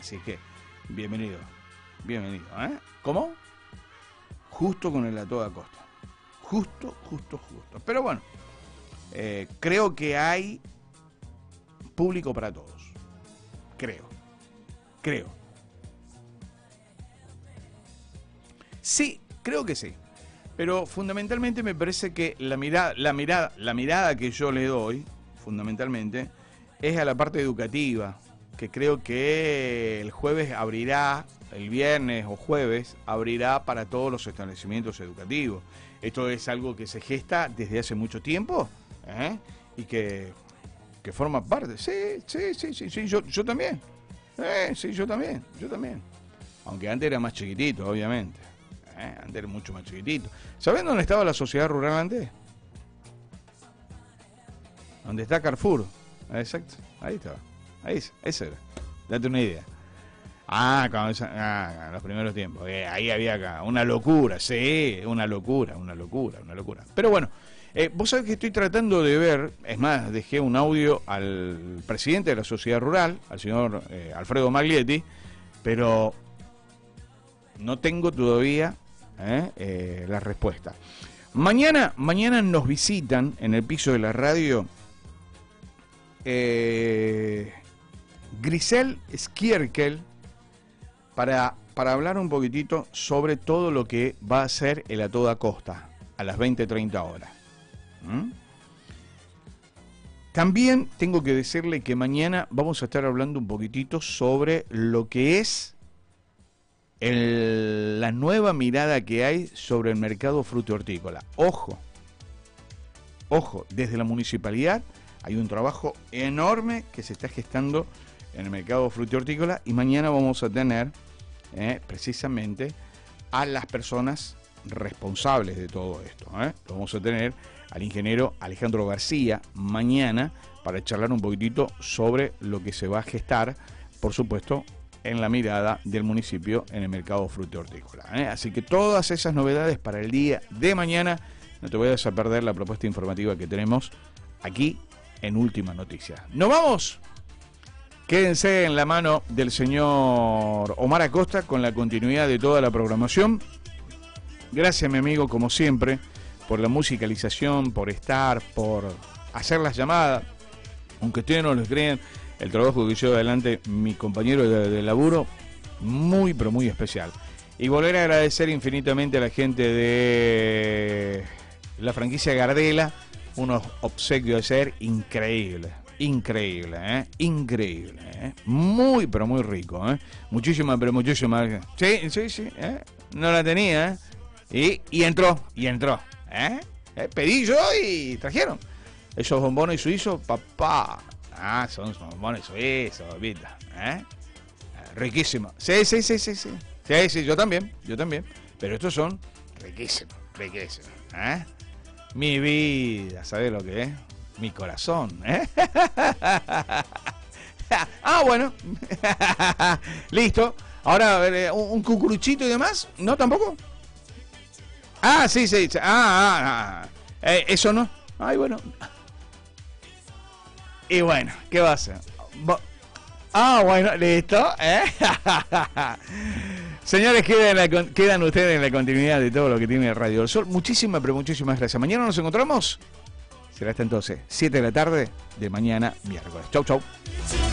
Así que, bienvenido. Bienvenido, ¿eh? ¿Cómo? Justo con el A Toda Costa. Justo. Pero bueno, creo que hay público para todos. Creo. Sí, creo que sí. Pero fundamentalmente me parece que la mirada que yo le doy, fundamentalmente, es a la parte educativa, que creo que el jueves abrirá, el viernes o jueves, abrirá para todos los establecimientos educativos. Esto es algo que se gesta desde hace mucho tiempo, y que forma parte. Sí, yo también. Sí, yo también. Aunque antes era más chiquitito, obviamente. Antes era mucho más chiquitito. ¿Sabés dónde estaba la sociedad rural antes? Donde está Carrefour. Exacto, ahí estaba. Ese era. Date una idea. En los primeros tiempos. Ahí había acá una locura, sí, una locura. Pero bueno, vos sabés que estoy tratando de ver, es más, dejé un audio al presidente de la sociedad rural, al señor Alfredo Maglietti, pero no tengo todavía la respuesta. Mañana nos visitan en el piso de la radio Grisel Skierkel para hablar un poquitito sobre todo lo que va a ser el A Toda Costa a las 20:30 horas. También tengo que decirle que mañana vamos a estar hablando un poquitito sobre lo que es la nueva mirada que hay sobre el mercado fruto-hortícola. Ojo, desde la municipalidad hay un trabajo enorme que se está gestando en el mercado fruto-hortícola y mañana vamos a tener precisamente a las personas responsables de todo esto. Lo vamos a tener al ingeniero Alejandro García mañana para charlar un poquitito sobre lo que se va a gestar, por supuesto, en la mirada del municipio en el mercado fruto-hortícola. Así que todas esas novedades para el día de mañana, no te vayas a perder la propuesta informativa que tenemos aquí en Última Noticia. ¡Nos vamos! Quédense en la mano del señor Omar Acosta con la continuidad de toda la programación. Gracias, mi amigo, como siempre, por la musicalización, por estar, por hacer las llamadas. Aunque ustedes no lo crean, el trabajo que lleva adelante mi compañero de laburo, muy, pero muy especial. Y volver a agradecer infinitamente a la gente de la franquicia Gardela, unos obsequios de ser increíbles. Increíble. Muy, pero muy rico, Muchísimas. Sí, no la tenía, y entró, pedí yo y trajeron esos bombones suizos, papá. Son bombones suizos, ¿viste? Riquísimos. Sí, yo también, pero estos son riquísimos, Mi vida, ¿sabes lo que es? Mi corazón, bueno. Listo. Ahora, a ver, un cucuruchito y demás. ¿No, tampoco? Sí. Eso no. Ay, bueno. Y bueno, ¿qué va a hacer? Bueno, listo. Señores, quedan ustedes en la continuidad de todo lo que tiene Radio del Sol. Muchísimas gracias. Mañana nos encontramos. Será hasta entonces, 7 de la tarde de mañana, miércoles. Chau.